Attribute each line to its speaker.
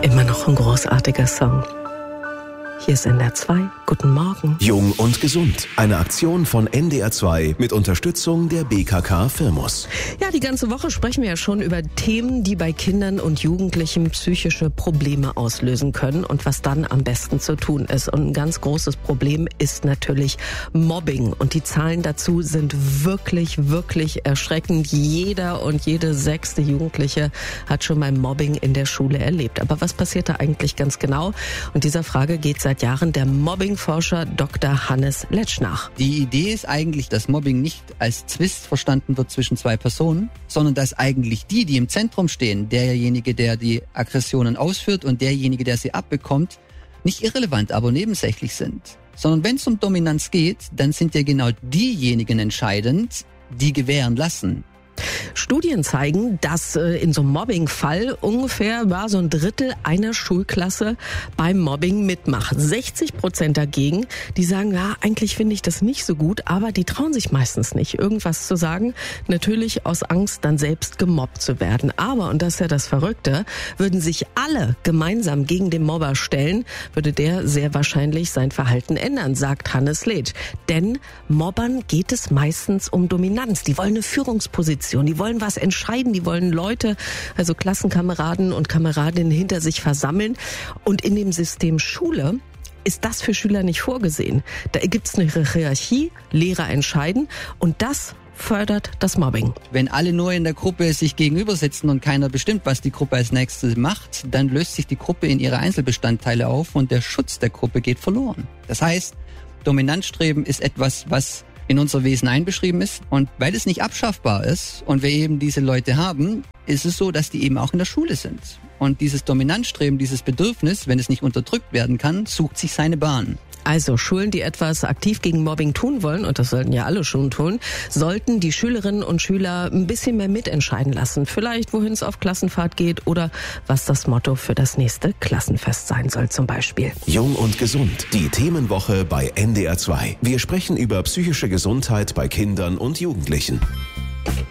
Speaker 1: Immer noch ein großartiger Song. Hier ist NDR 2. Guten Morgen.
Speaker 2: Jung und gesund. Eine Aktion von NDR 2 mit Unterstützung der BKK Firmus.
Speaker 1: Ja, die ganze Woche sprechen wir ja schon über Themen, die bei Kindern und Jugendlichen psychische Probleme auslösen können und was dann am besten zu tun ist. Und ein ganz großes Problem ist natürlich Mobbing. Und die Zahlen dazu sind wirklich, wirklich erschreckend. Jeder und jede 6. Jugendliche hat schon mal Mobbing in der Schule erlebt. Aber was passiert da eigentlich ganz genau? Und dieser Frage geht seit Jahren der Mobbingforscher Dr. Hannes Letsch nach.
Speaker 3: Die Idee ist eigentlich, dass Mobbing nicht als Zwist verstanden wird zwischen zwei Personen, sondern dass eigentlich die im Zentrum stehen, derjenige, der die Aggressionen ausführt und derjenige, der sie abbekommt, nicht irrelevant, aber nebensächlich sind. Sondern wenn es um Dominanz geht, dann sind ja genau diejenigen entscheidend, die gewähren lassen.
Speaker 1: Studien zeigen, dass in so einem Mobbing-Fall ungefähr so ein Drittel einer Schulklasse beim Mobbing mitmacht. 60% dagegen, die sagen, ja, eigentlich finde ich das nicht so gut, aber die trauen sich meistens nicht, irgendwas zu sagen. Natürlich aus Angst, dann selbst gemobbt zu werden. Aber, und das ist ja das Verrückte, würden sich alle gemeinsam gegen den Mobber stellen, würde der sehr wahrscheinlich sein Verhalten ändern, sagt Hannes Letsch. Denn Mobbern geht es meistens um Dominanz. Die wollen eine Führungsposition. Die wollen was entscheiden, die wollen Leute, also Klassenkameraden und Kameradinnen hinter sich versammeln. Und in dem System Schule ist das für Schüler nicht vorgesehen. Da gibt's eine Hierarchie, Lehrer entscheiden und das fördert das Mobbing.
Speaker 3: Wenn alle nur in der Gruppe sich gegenüber sitzen und keiner bestimmt, was die Gruppe als nächstes macht, dann löst sich die Gruppe in ihre Einzelbestandteile auf und der Schutz der Gruppe geht verloren. Das heißt, Dominanzstreben ist etwas, was in unser Wesen einbeschrieben ist. Und weil es nicht abschaffbar ist und wir eben diese Leute haben, ist es so, dass die eben auch in der Schule sind. Und dieses Dominanzstreben, dieses Bedürfnis, wenn es nicht unterdrückt werden kann, sucht sich seine Bahn.
Speaker 1: Also Schulen, die etwas aktiv gegen Mobbing tun wollen, und das sollten ja alle schon tun, sollten die Schülerinnen und Schüler ein bisschen mehr mitentscheiden lassen. Vielleicht, wohin es auf Klassenfahrt geht oder was das Motto für das nächste Klassenfest sein soll zum Beispiel.
Speaker 2: Jung und gesund. Die Themenwoche bei NDR 2. Wir sprechen über psychische Gesundheit bei Kindern und Jugendlichen.